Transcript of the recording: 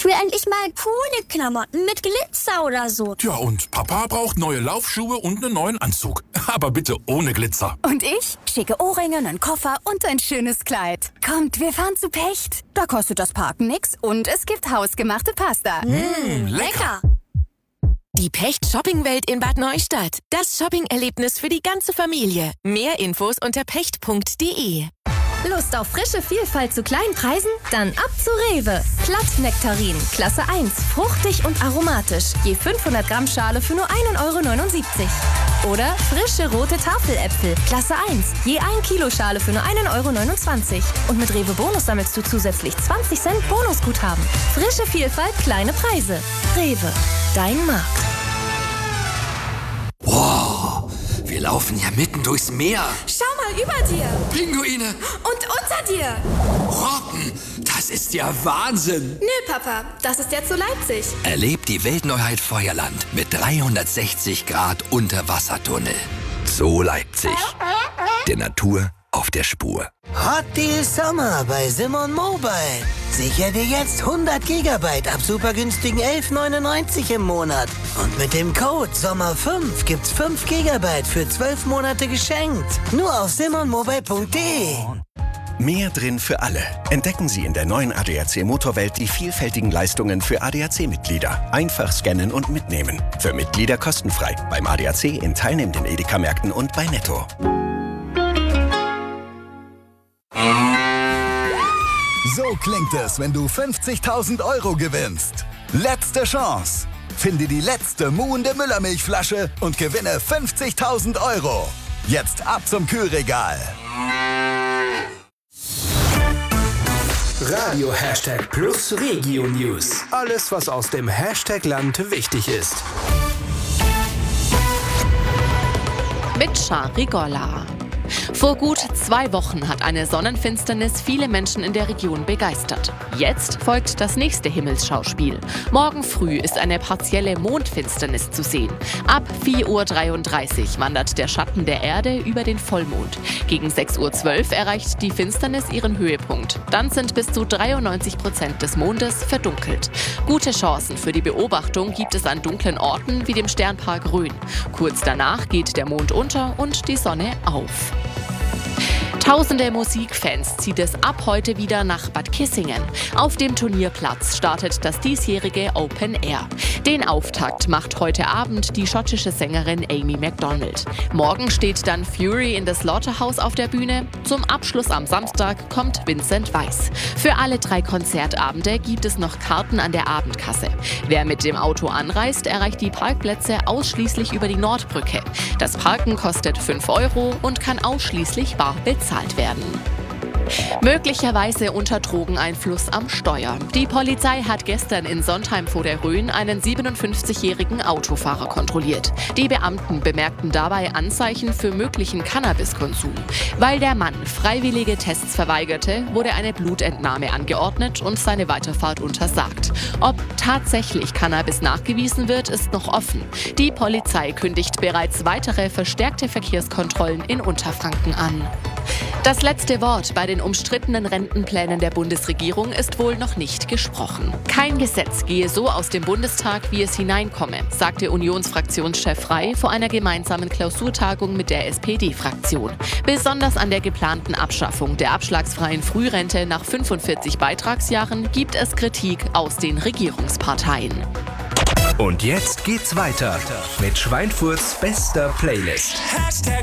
Ich will endlich mal coole Klamotten mit Glitzer oder so. Tja, und Papa braucht neue Laufschuhe und einen neuen Anzug. Aber bitte ohne Glitzer. Und ich? Schicke Ohrringe, einen Koffer und ein schönes Kleid. Kommt, wir fahren zu Pecht. Da kostet das Parken nix und es gibt hausgemachte Pasta. Lecker. Die Pecht Shoppingwelt in Bad Neustadt. Das Shopping-Erlebnis für die ganze Familie. Mehr Infos unter pecht.de. Lust auf frische Vielfalt zu kleinen Preisen? Dann ab zu Rewe. Glattnektarin, Klasse 1, fruchtig und aromatisch. Je 500 Gramm Schale für nur 1,79 € Oder frische rote Tafeläpfel, Klasse 1, je 1 Kilo Schale für nur 1,29 € Und mit Rewe Bonus sammelst du zusätzlich 20 Cent Bonusguthaben. Frische Vielfalt, kleine Preise. Rewe, dein Markt. Wow, wir laufen ja mitten durchs Meer. Schau mal über dir. Pinguine. Und unter dir. Robben, das ist ja Wahnsinn. Nö, Papa, das ist jetzt so Leipzig. Erlebt die Weltneuheit Feuerland mit 360 Grad Unterwassertunnel. So Leipzig. Der Natur auf der Spur. Hot Deal Sommer bei Simon Mobile. Sicher dir jetzt 100 GB ab super günstigen 11,99 € im Monat. Und mit dem Code SOMMER5 gibt's 5 GB für 12 Monate geschenkt. Nur auf simonmobile.de. Mehr drin für alle. Entdecken Sie in der neuen ADAC Motorwelt die vielfältigen Leistungen für ADAC-Mitglieder. Einfach scannen und mitnehmen. Für Mitglieder kostenfrei. Beim ADAC in teilnehmenden Edeka-Märkten und bei Netto. So klingt es, wenn du 50.000 € gewinnst. Letzte Chance. Finde die letzte muhende Müllermilchflasche und gewinne 50.000 €. Jetzt ab zum Kühlregal. Radio Hashtag Plus Regio News. Alles, was aus dem Hashtag-Land wichtig ist. Mit Shari Golla. Vor gut 2 Wochen hat eine Sonnenfinsternis viele Menschen in der Region begeistert. Jetzt folgt das nächste Himmelsschauspiel. Morgen früh ist eine partielle Mondfinsternis zu sehen. Ab 4:33 Uhr wandert der Schatten der Erde über den Vollmond. Gegen 6:12 Uhr erreicht die Finsternis ihren Höhepunkt. Dann sind bis zu 93% des Mondes verdunkelt. Gute Chancen für die Beobachtung gibt es an dunklen Orten wie dem Sternpark Rhön. Kurz danach geht der Mond unter und die Sonne auf. Tausende Musikfans zieht es ab heute wieder nach Bad Kissingen. Auf dem Turnierplatz startet das diesjährige Open Air. Den Auftakt macht heute Abend die schottische Sängerin Amy Macdonald. Morgen steht dann Fury in der Slaughterhouse auf der Bühne. Zum Abschluss am Samstag kommt Vincent Weiss. Für alle 3 Konzertabende gibt es noch Karten an der Abendkasse. Wer mit dem Auto anreist, erreicht die Parkplätze ausschließlich über die Nordbrücke. Das Parken kostet 5 € und kann ausschließlich bar bezahlt werden. Möglicherweise unter Drogeneinfluss am Steuer. Die Polizei hat gestern in Sontheim vor der Rhön einen 57-jährigen Autofahrer kontrolliert. Die Beamten bemerkten dabei Anzeichen für möglichen Cannabiskonsum. Weil der Mann freiwillige Tests verweigerte, wurde eine Blutentnahme angeordnet und seine Weiterfahrt untersagt. Ob tatsächlich Cannabis nachgewiesen wird, ist noch offen. Die Polizei kündigt bereits weitere verstärkte Verkehrskontrollen in Unterfranken an. Das letzte Wort bei den umstrittenen Rentenplänen der Bundesregierung ist wohl noch nicht gesprochen. Kein Gesetz gehe so aus dem Bundestag, wie es hineinkomme, sagte Unionsfraktionschef Frey vor einer gemeinsamen Klausurtagung mit der SPD-Fraktion. Besonders an der geplanten Abschaffung der abschlagsfreien Frührente nach 45 Beitragsjahren gibt es Kritik aus den Regierungsparteien. Und jetzt geht's weiter mit Schweinfurts bester Playlist.